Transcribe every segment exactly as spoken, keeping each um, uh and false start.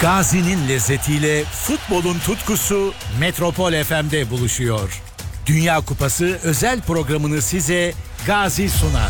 Gazi'nin lezzetiyle futbolun tutkusu Metropol F M'de buluşuyor. Dünya Kupası özel programını size Gazi sunar.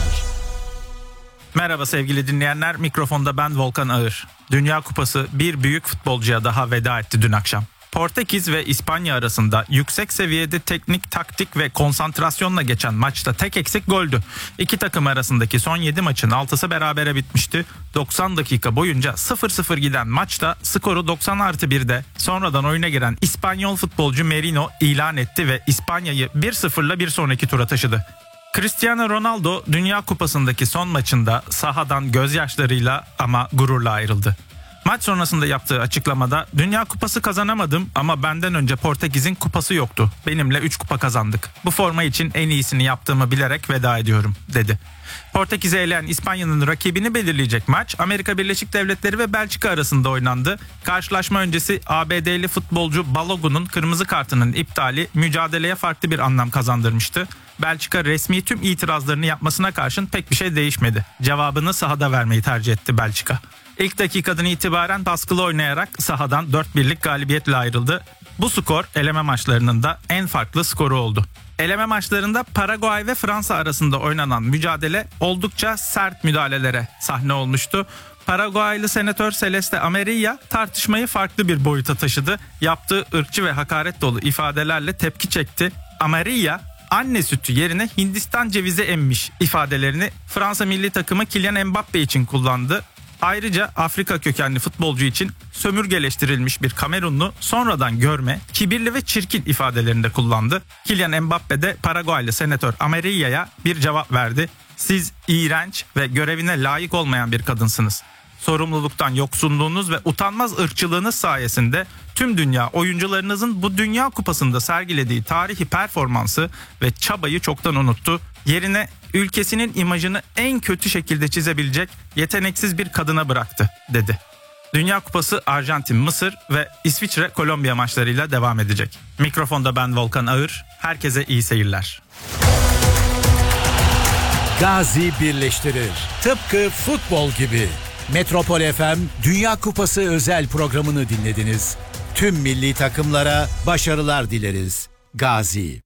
Merhaba sevgili dinleyenler, mikrofonda ben Volkan Ağır. Dünya Kupası bir büyük futbolcuya daha veda etti dün akşam. Portekiz ve İspanya arasında yüksek seviyede teknik, taktik ve konsantrasyonla geçen maçta tek eksik goldü. İki takım arasındaki son yedi maçın altısı berabere bitmişti. doksan dakika boyunca sıfır sıfır giden maçta skoru doksan artı birde sonradan oyuna giren İspanyol futbolcu Merino ilan etti ve İspanya'yı bir sıfırla bir sonraki tura taşıdı. Cristiano Ronaldo Dünya Kupası'ndaki son maçında sahadan gözyaşlarıyla ama gururla ayrıldı. Maç sonrasında yaptığı açıklamada "Dünya Kupası kazanamadım ama benden önce Portekiz'in kupası yoktu. Benimle üç kupa kazandık. Bu forma için en iyisini yaptığımı bilerek veda ediyorum," dedi. Portekiz'i eleyen İspanya'nın rakibini belirleyecek maç Amerika Birleşik Devletleri ve Belçika arasında oynandı. Karşılaşma öncesi A B D'li futbolcu Balogun'un kırmızı kartının iptali mücadeleye farklı bir anlam kazandırmıştı. Belçika resmi tüm itirazlarını yapmasına karşın pek bir şey değişmedi. Cevabını sahada vermeyi tercih etti Belçika. İlk dakikadan itibaren baskılı oynayarak sahadan dört birlik galibiyetle ayrıldı. Bu skor eleme maçlarının da en farklı skoru oldu. Eleme maçlarında Paraguay ve Fransa arasında oynanan mücadele oldukça sert müdahalelere sahne olmuştu. Paraguaylı senatör Celeste Amarilla tartışmayı farklı bir boyuta taşıdı. Yaptığı ırkçı ve hakaret dolu ifadelerle tepki çekti. Amarilla, "anne sütü yerine Hindistan cevizi emmiş" ifadelerini Fransa milli takımı Kylian Mbappe için kullandı. Ayrıca Afrika kökenli futbolcu için sömürgeleştirilmiş bir Kamerunlu sonradan görme, kibirli ve çirkin ifadelerini de kullandı. Kylian Mbappe de Paraguaylı senatör Amarilla'ya bir cevap verdi. "Siz iğrenç ve görevine layık olmayan bir kadınsınız. Sorumluluktan yoksunluğunuz ve utanmaz ırkçılığınız sayesinde tüm dünya oyuncularınızın bu Dünya Kupası'nda sergilediği tarihi performansı ve çabayı çoktan unuttu. Yerine ülkesinin imajını en kötü şekilde çizebilecek yeteneksiz bir kadına bıraktı," dedi. Dünya Kupası Arjantin, Mısır ve İsviçre, Kolombiya maçlarıyla devam edecek. Mikrofonda ben Volkan Ağır. Herkese iyi seyirler. Gazi birleştirir. Tıpkı futbol gibi. Metropol F M Dünya Kupası özel programını dinlediniz. Tüm milli takımlara başarılar dileriz. Gazi.